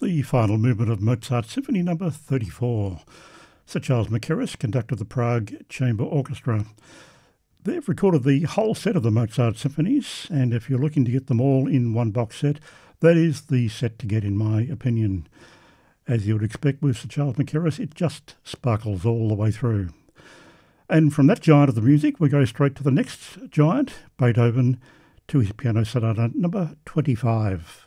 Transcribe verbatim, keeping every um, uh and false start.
the final movement of Mozart's Symphony Number thirty-four. Sir Charles Mackerras conducted the Prague Chamber Orchestra. They've recorded the whole set of the Mozart symphonies, and if you're looking to get them all in one box set, that is the set to get, in my opinion. As you would expect with Sir Charles Mackerras, it just sparkles all the way through. And from that giant of the music, we go straight to the next giant, Beethoven, to his Piano Sonata number twenty-five.